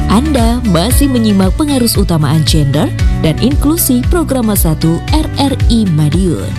Anda masih menyimak Pengarus Utamaan Gender dan Inklusi Program 1 RRI Madiun.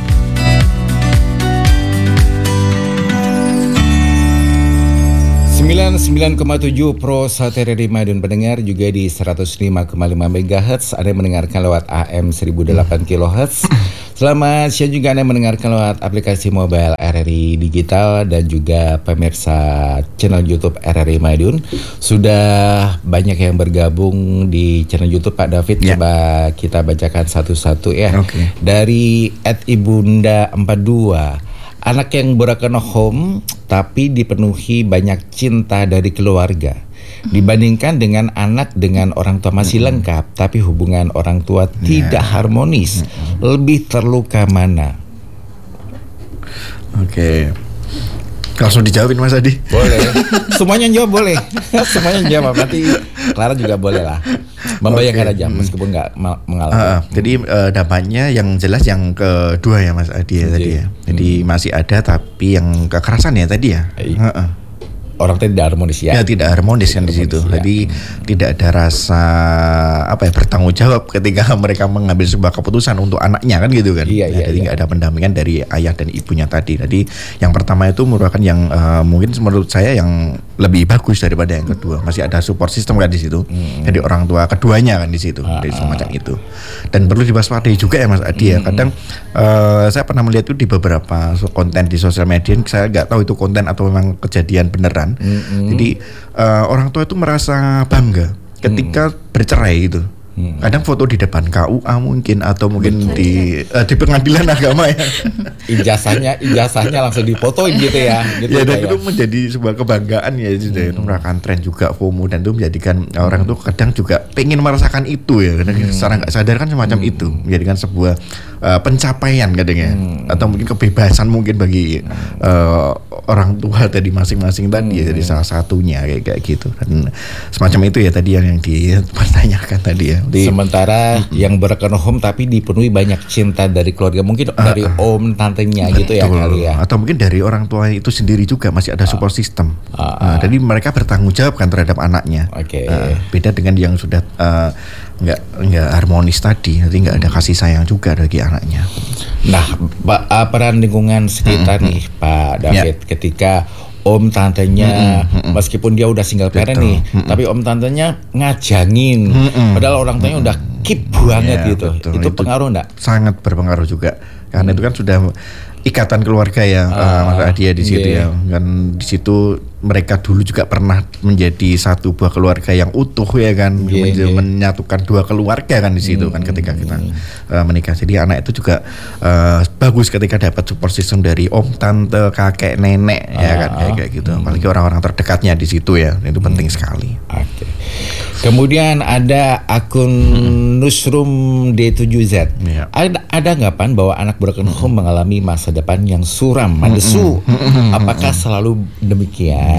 Sembilan 9,7 Pro RRI Madiun, pendengar juga di 105,5 MHz. Anda mendengarkan lewat AM 1008 kHz. Selamat siang juga Anda mendengarkan lewat aplikasi mobile RRI Digital dan juga pemirsa channel YouTube RRI Madiun. Sudah banyak yang bergabung di channel YouTube, Pak David. Coba kita bacakan satu-satu ya. Dari @ibunda42. Anak yang broken home tapi dipenuhi banyak cinta dari keluarga dibandingkan dengan anak dengan orang tua masih lengkap tapi hubungan orang tua tidak harmonis. Lebih terluka mana? Langsung dijawabin Mas Adi. Boleh. Semuanya jawab boleh. Semuanya jawab. Nanti Clara juga boleh lah. Membayangkan aja meskipun nggak mengalami. Jadi dampaknya yang jelas yang kedua ya Mas Adi ya tadi ya. Jadi masih ada tapi yang kekerasan ya tadi ya. Orang tidak harmonis ya. Ya tidak harmonis kan di situ. Jadi tidak ada rasa bertanggung jawab ketika mereka mengambil sebuah keputusan untuk anaknya kan gitu kan. Jadi nggak ada pendampingan dari ayah dan ibunya tadi. Jadi yang pertama itu merupakan yang mungkin menurut saya yang lebih bagus daripada yang kedua. Masih ada support system kan di situ. Jadi orang tua keduanya kan di situ. Dari semacam itu. Dan perlu diwaspadai juga ya Mas Adi ya. Kadang saya pernah melihat itu di beberapa konten di sosial media. Saya nggak tahu itu konten atau memang kejadian beneran. Jadi orang tua itu merasa bangga ketika bercerai gitu. Kadang foto di depan KUA mungkin atau mungkin di pengadilan agama ya. Ijazahnya langsung difotoin gitu ya. Ya dan itu menjadi sebuah kebanggaan ya. Itu merupakan tren juga FOMO dan itu menjadikan orang tuh kadang juga pengen merasakan itu ya. Kadang secara nggak sadar kan semacam itu menjadikan sebuah pencapaian kadangnya atau mungkin kebebasan mungkin bagi orang tua tadi masing-masing tadi ya, jadi salah satunya kayak gitu dan semacam itu ya tadi yang dipertanyakan tadi ya. Sementara yang broken home tapi dipenuhi banyak cinta dari keluarga, mungkin dari om tantenya gitu ya kali ya. Atau mungkin dari orang tua itu sendiri juga masih ada support system. Jadi mereka bertanggung jawab kan terhadap anaknya. Beda dengan yang sudah nggak harmonis tadi, jadi nggak ada kasih sayang juga bagi anaknya. Nah, peran lingkungan sekitar nih Pak David ketika om tantenya meskipun dia udah single parent nih, tapi om tantenya ngajangin, padahal orang tuanya udah keep banget gitu. Itu pengaruh enggak? Sangat berpengaruh juga, karena itu kan sudah ikatan keluarga ya Mas Adi ya di situ ya. Kan di situ mereka dulu juga pernah menjadi satu buah keluarga yang utuh ya kan, menyatukan dua keluarga kan di situ kan ketika kita menikah. Jadi anak itu juga bagus ketika dapat support system dari om, tante, kakek, nenek ya kan kayak gitu. Apalagi orang-orang terdekatnya di situ ya, itu penting sekali. Kemudian ada akun Nusrum D7Z. Ada anggapan bahwa anak broken home mengalami masa depan yang suram, madesu. Apakah selalu demikian?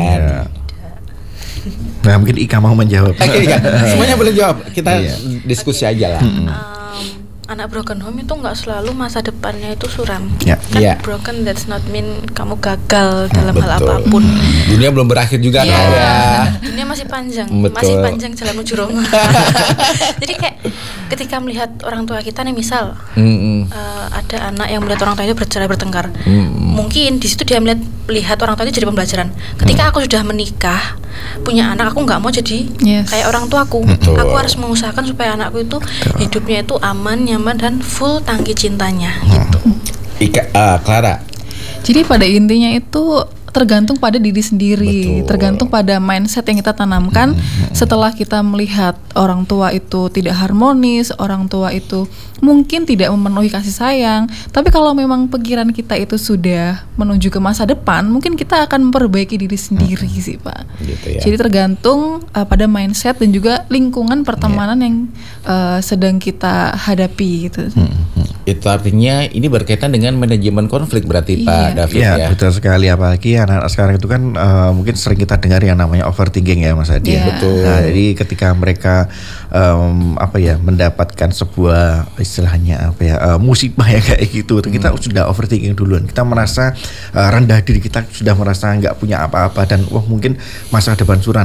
Nah mungkin Ika mau menjawab. Semuanya boleh jawab. Kita diskusi aja lah. Anak broken home itu nggak selalu masa depannya itu suram. Broken that's not mean kamu gagal dalam hal apapun. Dunia belum berakhir juga ya. Dunia masih panjang. Masih panjang jalan menuju Roma. Jadi kayak ketika melihat orang tua kita nih misal ada anak yang melihat orang tua itu bercerai bertengkar, mungkin di situ dia melihat orang tua itu jadi pembelajaran. Ketika aku sudah menikah punya anak, aku nggak mau jadi kayak orang tuaku. Aku harus mengusahakan supaya anakku itu hidupnya itu aman, nyaman dan full tangki cintanya gitu. Clara. Jadi pada intinya itu tergantung pada diri sendiri, tergantung pada mindset yang kita tanamkan. Setelah kita melihat orang tua itu tidak harmonis, orang tua itu mungkin tidak memenuhi kasih sayang, tapi kalau memang pikiran kita itu sudah menuju ke masa depan, mungkin kita akan memperbaiki diri sendiri sih Pak. Gitu ya. Jadi tergantung pada mindset dan juga lingkungan pertemanan yang sedang kita hadapi gitu. Itu artinya ini berkaitan dengan manajemen konflik berarti Pak David ya. Betul sekali, apalagi anak sekarang itu kan mungkin sering kita dengar yang namanya overthinking ya Mas Adi. Betul. Nah, jadi ketika mereka mendapatkan sebuah istilahnya musibah ya kayak gitu, kita sudah overthinking duluan. Kita merasa rendah diri, kita sudah merasa nggak punya apa-apa dan mungkin masa depan suram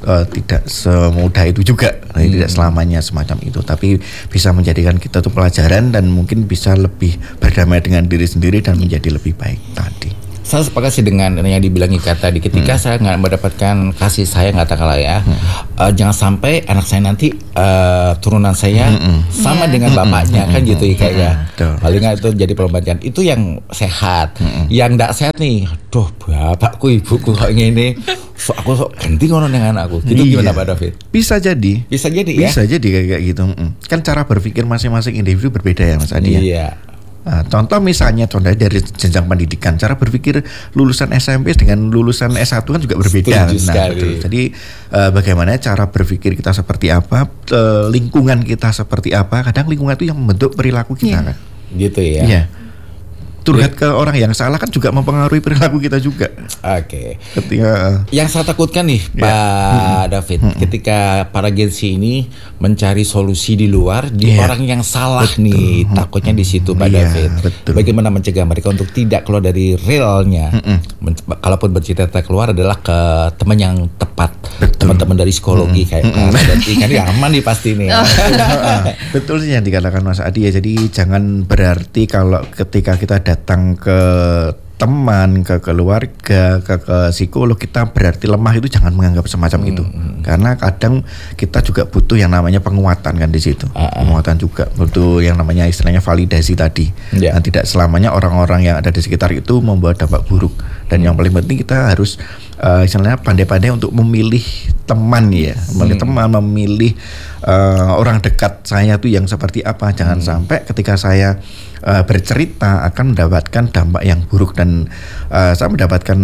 tidak semudah itu juga, tidak selamanya semacam itu, tapi bisa menjadikan kita tuh pelajaran dan mungkin bisa lebih berdamai dengan diri sendiri dan menjadi lebih baik tadi. Saya sepakat sih dengan yang dibilang Ika tadi. Ketika saya nggak mendapatkan kasih sayang, katakanlah ya, jangan sampai anak saya nanti turunan saya sama dengan bapaknya, kan gitu Ika ya. Paling nggak itu jadi perbandingan. Itu yang sehat. Yang nggak sehat nih, duh bapakku ibuku kok gini, aku ganti ngono dengan anakku. Gitu gimana Pak David? Bisa jadi ya. Bisa jadi kayak gitu. Kan cara berpikir masing-masing individu berbeda ya Mas Adi ya. Iya. Nah, contohnya dari jenjang pendidikan, cara berpikir lulusan SMP dengan lulusan S1 kan juga berbeda. Betul. Jadi bagaimana cara berpikir kita seperti apa, lingkungan kita seperti apa, kadang lingkungan itu yang membentuk perilaku kita kan. Gitu ya. Iya. Curhat ke orang yang salah kan juga mempengaruhi perilaku kita juga. Oke. Ketika yang saya takutkan nih Pak David, ketika para Gen-Z ini mencari solusi di luar di orang yang salah nih, takutnya di situ Pak David. Betul. Bagaimana mencegah mereka untuk tidak keluar dari realnya? Kalaupun bercerita keluar adalah ke teman yang tepat, teman-teman dari psikologi kayak berarti kan aman nih pasti nih. Betul sih yang dikatakan Mas Adi ya. Jadi jangan berarti kalau ketika kita datang ke teman, ke keluarga, ke psikolog kita berarti lemah, itu jangan menganggap semacam itu. Karena kadang kita juga butuh yang namanya penguatan kan di situ. Penguatan juga butuh yang namanya istilahnya validasi tadi. Dan tidak selamanya orang-orang yang ada di sekitar itu membawa dampak buruk. Dan yang paling penting kita harus istilahnya pandai-pandai untuk memilih teman ya, memilih teman, memilih orang dekat saya tuh yang seperti apa. Jangan sampai ketika saya bercerita akan mendapatkan dampak yang buruk. Dan saya mendapatkan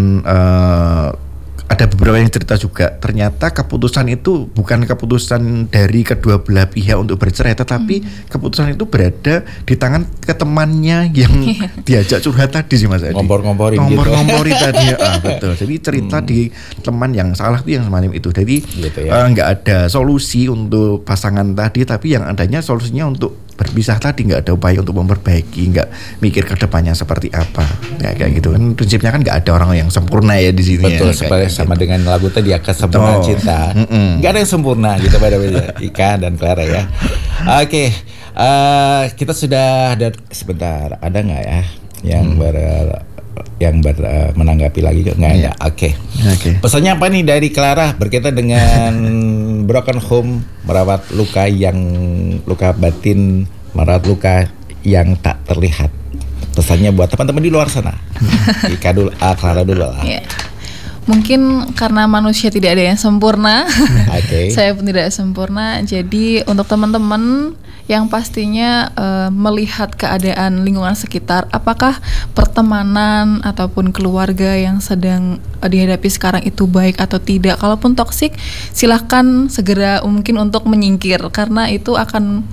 ada beberapa yang cerita juga, ternyata keputusan itu bukan keputusan dari kedua belah pihak untuk bercerai, tetapi keputusan itu berada di tangan ke temannya yang diajak curhat tadi sih Mas Adi. Ngompor-ngomporin tadi betul. Jadi cerita di teman yang salah itu yang semacam itu. Jadi nggak ada solusi untuk pasangan tadi, tapi yang adanya solusinya untuk berpisah tadi, nggak ada upaya untuk memperbaiki, nggak mikir ke depannya seperti apa, kayak gitu kan. Prinsipnya kan nggak ada orang yang sempurna ya di sini. Betul, sama dengan lagu tadi Akan Sempurna Cinta, nggak ada yang sempurna gitu pada Ika dan Clara ya. Oke, kita sudah ada sebentar, ada nggak ya yang menanggapi lagi juga nggak ada? Oke. Pesannya apa nih dari Clara berkaitan dengan broken home, merawat luka batin, merawat luka yang tak terlihat? Pesannya buat teman-teman di luar sana. Ika dulu, Clara dulu lah. Mungkin karena manusia tidak ada yang sempurna, saya pun tidak sempurna. Jadi untuk teman-teman yang pastinya melihat keadaan lingkungan sekitar, apakah pertemanan ataupun keluarga yang sedang dihadapi sekarang itu baik atau tidak. Kalaupun toksik, silahkan segera mungkin untuk menyingkir, karena itu akan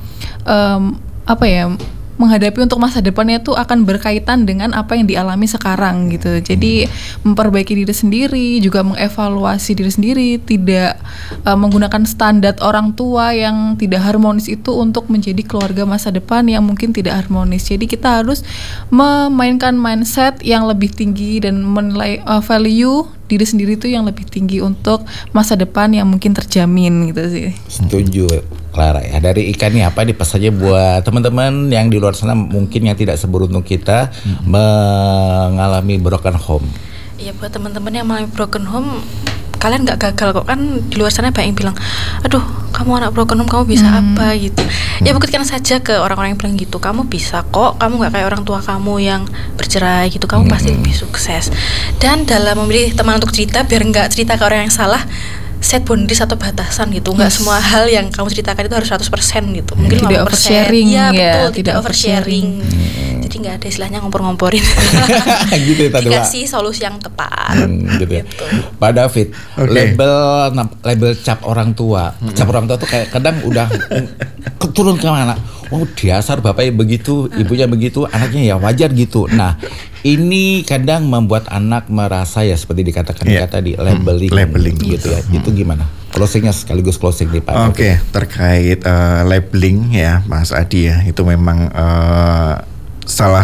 menghadapi untuk masa depannya itu akan berkaitan dengan apa yang dialami sekarang gitu. Jadi memperbaiki diri sendiri, juga mengevaluasi diri sendiri, tidak menggunakan standar orang tua yang tidak harmonis itu untuk menjadi keluarga masa depan yang mungkin tidak harmonis. Jadi kita harus memainkan mindset yang lebih tinggi dan menilai value diri sendiri itu yang lebih tinggi untuk masa depan yang mungkin terjamin gitu sih. Setuju Clara ya. Dari Ika nih apa nih pesannya buat teman-teman yang di luar sana mungkin yang tidak seberuntung kita mengalami broken home? Ya buat teman-teman yang mengalami broken home, kalian nggak gagal kok. Kan di luar sana banyak yang bilang, aduh kamu anak broken home, kamu bisa apa gitu. Ya buktikan saja ke orang-orang yang bilang gitu, kamu bisa kok, kamu nggak kayak orang tua kamu yang bercerai gitu, kamu pasti lebih sukses. Dan dalam memilih teman untuk cerita, biar nggak cerita ke orang yang salah, set boundaries atau batasan gitu. Nggak semua hal yang kamu ceritakan itu harus 100% gitu. Mungkin tidak 50%. oversharing Betul, tidak oversharing. Jadi nggak ada istilahnya ngompor-ngomporin. Gitu ya, dikasih solusi yang tepat. Gitu. Pak David, label cap orang tua. Cap orang tua tuh kayak kadang udah turun ke mana? Oh dasar bapaknya begitu, ibunya begitu, anaknya ya wajar gitu. Nah ini kadang membuat anak merasa ya seperti dikatakan tadi labeling gitu ya. Itu gimana? Closingnya sekaligus closing nih Pak. Oke, terkait labeling ya Mas Adi ya, itu memang salah satu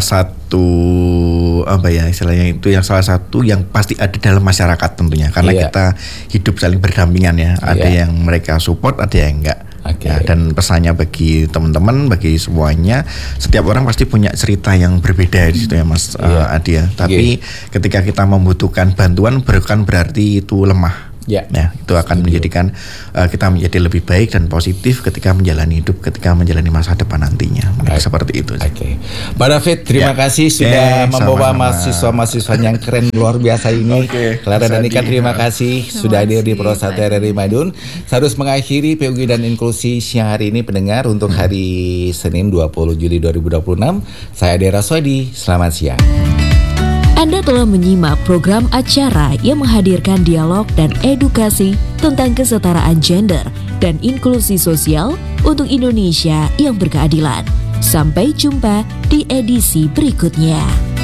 satu apa ya istilahnya itu yang salah satu yang pasti ada dalam masyarakat tentunya karena kita hidup saling berdampingan ya. Ada yang mereka support, ada yang enggak. Ya, dan pesannya bagi teman-teman, bagi semuanya, setiap orang pasti punya cerita yang berbeda di situ ya Mas Adi ya. Tapi ketika kita membutuhkan bantuan bukan berarti itu lemah. Nah, itu akan menjadikan kita menjadi lebih baik dan positif ketika menjalani hidup, ketika menjalani masa depan nantinya. Seperti itu. Pak David, terima kasih sudah membawa mahasiswa-mahasiswa yang keren luar biasa ini. Clara dan Nika, terima kasih sudah hadir di Pro 1 RRI Madiun. Saya harus mengakhiri PUG dan Inklusi siang hari ini pendengar untuk hari Senin 20 Juli 2026. Saya Ade Raswadi, selamat siang. Anda telah menyimak program acara yang menghadirkan dialog dan edukasi tentang kesetaraan gender dan inklusi sosial untuk Indonesia yang berkeadilan. Sampai jumpa di edisi berikutnya.